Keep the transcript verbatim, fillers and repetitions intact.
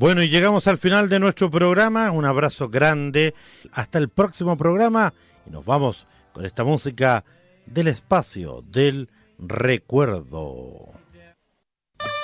Bueno, y llegamos al final de nuestro programa. Un abrazo grande. Hasta el próximo programa. Y nos vamos con esta música del espacio del recuerdo.